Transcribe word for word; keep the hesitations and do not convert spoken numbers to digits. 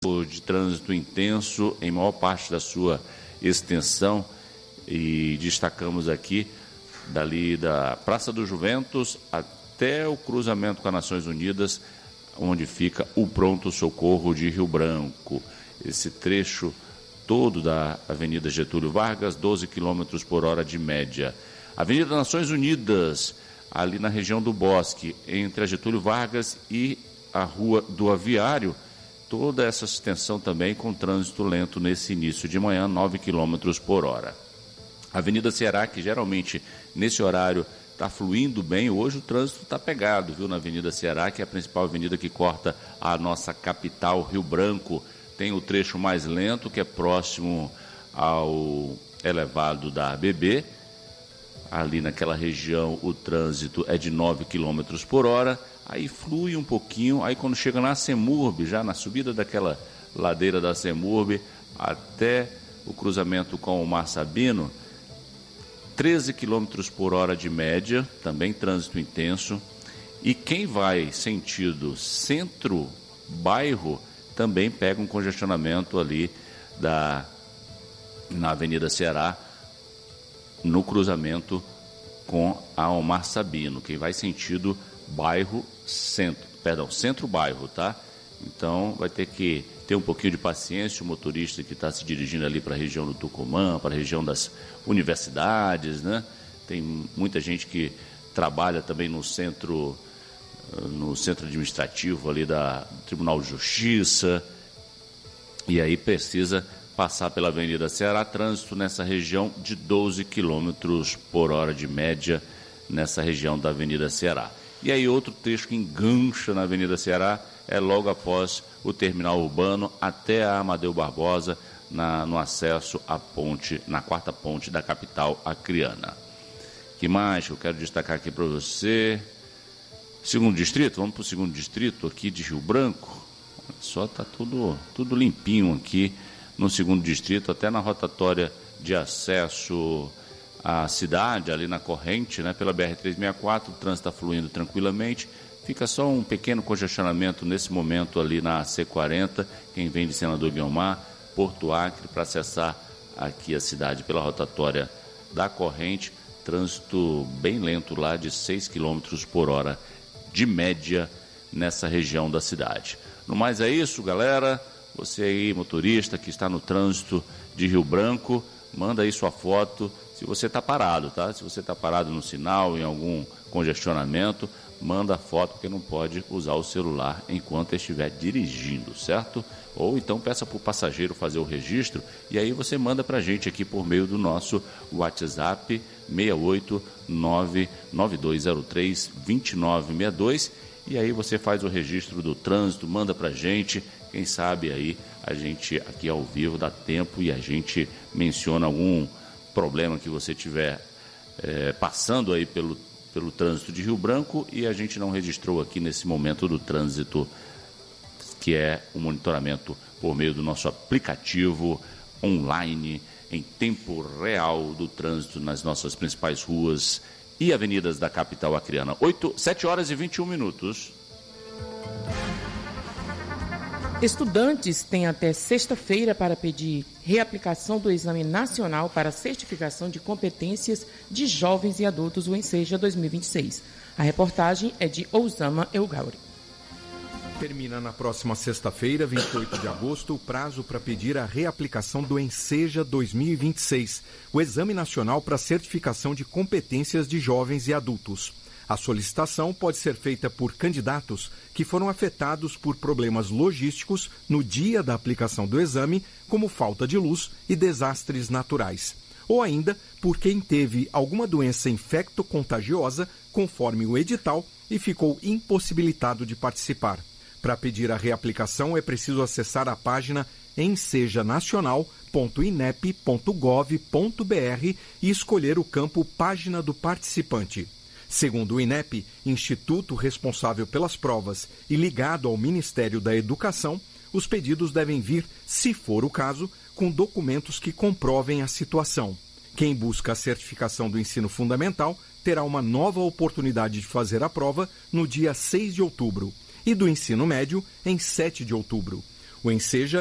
de trânsito intenso em maior parte da sua extensão, e destacamos aqui dali da Praça do Juventus até o cruzamento com as Nações Unidas, onde fica o pronto-socorro de Rio Branco. Esse trecho todo da Avenida Getúlio Vargas, doze quilômetros por hora de média. Avenida Nações Unidas, ali na região do Bosque, entre a Getúlio Vargas e a Rua do Aviário, toda essa extensão também com trânsito lento nesse início de manhã, nove quilômetros por hora. Avenida Ceará, que geralmente nesse horário está fluindo bem, hoje o trânsito está pegado, viu, na Avenida Ceará, que é a principal avenida que corta a nossa capital, Rio Branco. Tem o trecho mais lento, que é próximo ao elevado da A B B. Ali naquela região o trânsito é de nove quilômetros por hora, aí flui um pouquinho, aí quando chega na Semurb, já na subida daquela ladeira da Semurb, até o cruzamento com o Mar Sabino, treze quilômetros por hora de média, também trânsito intenso. E quem vai sentido centro-bairro também pega um congestionamento ali da, na Avenida Ceará, no cruzamento com a Omar Sabino. Quem vai sentido bairro centro, perdão, centro-bairro, tá? Então vai ter que ter um pouquinho de paciência, o motorista que está se dirigindo ali para a região do Tucumã, para a região das universidades, né? Tem muita gente que trabalha também no centro, no centro administrativo ali da do Tribunal de Justiça, e aí precisa passar pela Avenida Ceará, trânsito nessa região de doze quilômetros por hora de média nessa região da Avenida Ceará. E aí outro trecho que engancha na Avenida Ceará é logo após o terminal urbano até a Amadeu Barbosa, na, no acesso à ponte, na quarta ponte da capital acreana. Que mais eu quero destacar aqui para você? Segundo distrito, vamos para o segundo distrito aqui de Rio Branco. Só está tudo, tudo limpinho aqui no segundo distrito, até na rotatória de acesso à cidade, ali na corrente, né, pela B R trezentos e sessenta e quatro, o trânsito está fluindo tranquilamente. Fica só um pequeno congestionamento nesse momento ali na C quarenta, quem vem de Senador Guiomar, Porto Acre, para acessar aqui a cidade pela rotatória da corrente, trânsito bem lento lá de seis quilômetros por hora de média nessa região da cidade. No mais é isso, galera. Você aí, motorista que está no trânsito de Rio Branco, manda aí sua foto, se você está parado, tá? Se você está parado no sinal, em algum congestionamento, manda a foto, porque não pode usar o celular enquanto estiver dirigindo, certo? Ou então peça para o passageiro fazer o registro, e aí você manda para a gente aqui por meio do nosso WhatsApp seis oito nove nove dois zero três dois nove seis dois, e aí você faz o registro do trânsito, manda para a gente. Quem sabe aí a gente aqui ao vivo dá tempo e a gente menciona algum problema que você tiver é, passando aí pelo, pelo trânsito de Rio Branco e a gente não registrou aqui nesse momento do trânsito, que é o monitoramento por meio do nosso aplicativo online em tempo real do trânsito nas nossas principais ruas e avenidas da capital acreana. oito, sete horas e vinte e um minutos. Estudantes têm até sexta-feira para pedir reaplicação do Exame Nacional para Certificação de Competências de Jovens e Adultos, o ENSEJA dois mil e vinte e seis. A reportagem é de Osama Elgauri. Termina na próxima sexta-feira, vinte e oito de agosto, o prazo para pedir a reaplicação do ENSEJA dois mil e vinte e seis, o Exame Nacional para Certificação de Competências de Jovens e Adultos. A solicitação pode ser feita por candidatos que foram afetados por problemas logísticos no dia da aplicação do exame, como falta de luz e desastres naturais, ou ainda por quem teve alguma doença infecto-contagiosa, conforme o edital, e ficou impossibilitado de participar. Para pedir a reaplicação é preciso acessar a página enseja nacional ponto inep ponto gov ponto br e escolher o campo Página do Participante. Segundo o INEP, instituto responsável pelas provas e ligado ao Ministério da Educação, os pedidos devem vir, se for o caso, com documentos que comprovem a situação. Quem busca a certificação do ensino fundamental terá uma nova oportunidade de fazer a prova no dia seis de outubro e do ensino médio em sete de outubro. O Enseja